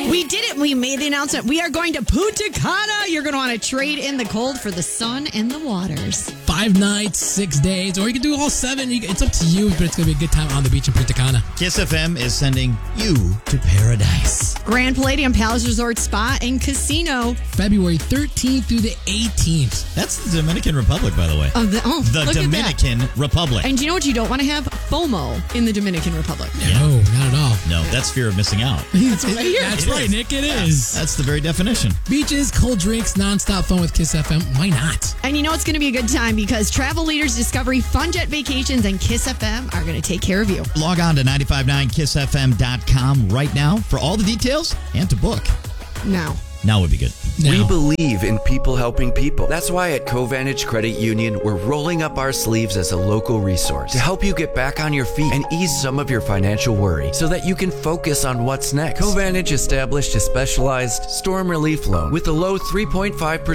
We did it. We made the announcement. We are going to Punta Cana. You're going to want to trade in the cold for the sun and the waters. 5 nights, 6 days, or you can do all 7. It's up to you, but it's going to be a good time on the beach in Punta Cana. Kiss FM is sending you to paradise. Grand Palladium Palace Resort Spa and Casino. February 13th through the 18th. That's the Dominican Republic, by the way. The Dominican Republic. And do you know what you don't want to have? FOMO in the Dominican Republic. No, not at all. No, that's fear of missing out. That's right, Nick. It is. That's the very definition. Beaches, cold drinks, nonstop fun with Kiss FM. Why not? And you know it's going to be a good time because Travel Leaders Discovery, FunJet Vacations, and Kiss FM are going to take care of you. Log on to 959kissfm.com right now for all the details and to book. Now would be good. We believe in people helping people. That's why at Covantage Credit Union, we're rolling up our sleeves as a local resource to help you get back on your feet and ease some of your financial worry so that you can focus on what's next. Covantage established a specialized storm relief loan with a low 3.5%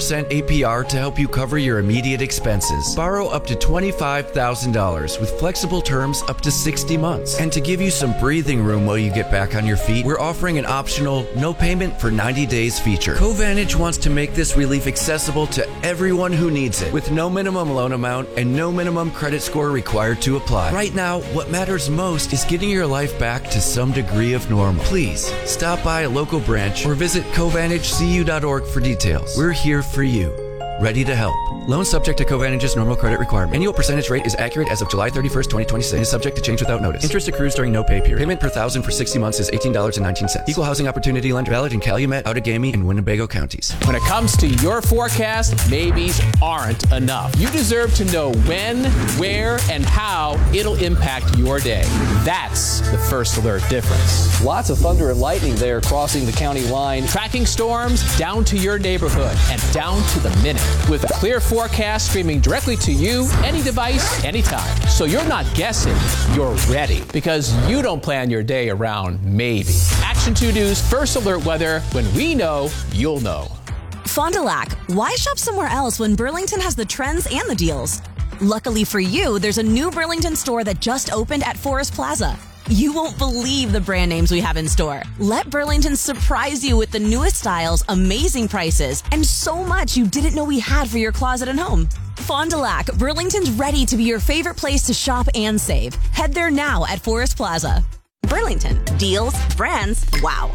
APR to help you cover your immediate expenses. Borrow up to $25,000 with flexible terms up to 60 months. And to give you some breathing room while you get back on your feet, we're offering an optional no payment for 90 days feature. Covantage wants to make this relief accessible to everyone who needs it, with no minimum loan amount and no minimum credit score required to apply. Right now, what matters most is getting your life back to some degree of normal. Please stop by a local branch or visit CovantageCU.org for details. We're here for you, ready to help. Loan subject to Covantage's normal credit requirement. Annual percentage rate is accurate as of July 31st, 2026 and is subject to change without notice. Interest accrues during no pay period. Payment per thousand for 60 months is $18.19. Equal housing opportunity lender. Valid in Calumet, Outagamie, and Winnebago counties. When it comes to your forecast, maybes aren't enough. You deserve to know when, where, and how it'll impact your day. That's the First Alert difference. Lots of thunder and lightning there crossing the county line. Tracking storms down to your neighborhood and down to the minute. With a clear forecast streaming directly to you, any device, anytime. So you're not guessing, you're ready. Because you don't plan your day around maybe. Action 2 News First Alert weather. When we know, you'll know. Fond du Lac, why shop somewhere else when Burlington has the trends and the deals? Luckily for you, there's a new Burlington store that just opened at Forest Plaza. You won't believe the brand names we have in store. Let Burlington surprise you with the newest styles, amazing prices, and so much you didn't know we had for your closet and home. Fond du Lac, Burlington's ready to be your favorite place to shop and save. Head there now at Forest Plaza. Burlington, deals, brands, wow.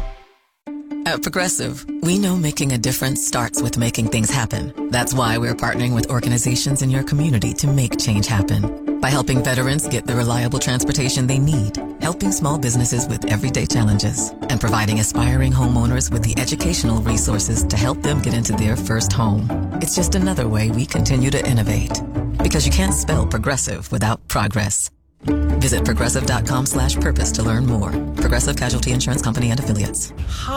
At Progressive, we know making a difference starts with making things happen. That's why we're partnering with organizations in your community to make change happen. By helping veterans get the reliable transportation they need, helping small businesses with everyday challenges, and providing aspiring homeowners with the educational resources to help them get into their first home. It's just another way we continue to innovate. Because you can't spell progressive without progress. Visit progressive.com/purpose to learn more. Progressive Casualty Insurance Company and Affiliates.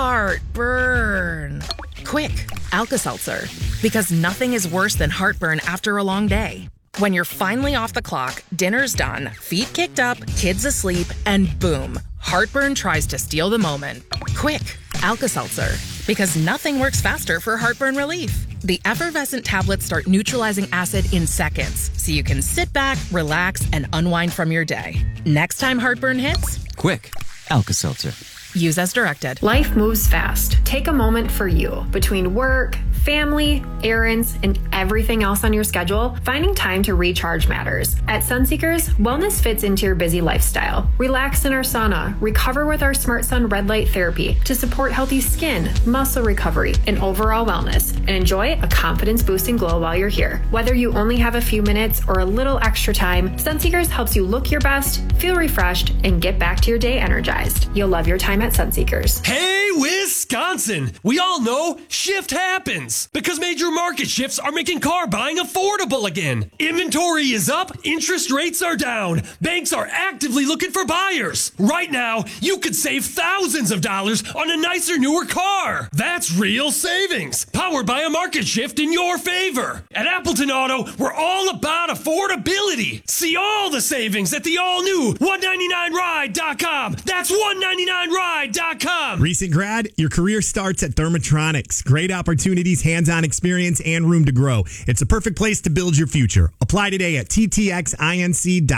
Heartburn. Quick, Alka-Seltzer. Because nothing is worse than heartburn after a long day. When you're finally off the clock, dinner's done, feet kicked up, kids asleep, and boom, heartburn tries to steal the moment. Quick, Alka-Seltzer. Because nothing works faster for heartburn relief. The effervescent tablets start neutralizing acid in seconds, so you can sit back, relax, and unwind from your day. Next time heartburn hits, Quick, Alka-Seltzer. use as directed. Life moves fast. Take a moment for you. Between work, family, errands, and everything else on your schedule, finding time to recharge matters. At Sunseekers, wellness fits into your busy lifestyle. Relax in our sauna, recover with our Smart Sun red light therapy to support healthy skin, muscle recovery, and overall wellness, and enjoy a confidence-boosting glow while you're here. Whether you only have a few minutes or a little extra time, Sunseekers helps you look your best, feel refreshed, and get back to your day energized. You'll love your time at Sunseekers. Hey, Wisconsin! We all know shift happens because major market shifts are making car buying affordable again. Inventory is up, interest rates are down, banks are actively looking for buyers. Right now, you could save thousands of dollars on a nicer, newer car. That's real savings, powered by a market shift in your favor. At Appleton Auto, we're all about affordability. See all the savings at the all-new 199ride.com. That's 199ride.com. Recent grad, your career starts at Thermotronics. Great opportunities, hands-on experience, and room to grow. It's a perfect place to build your future. Apply today at ttxinc.com.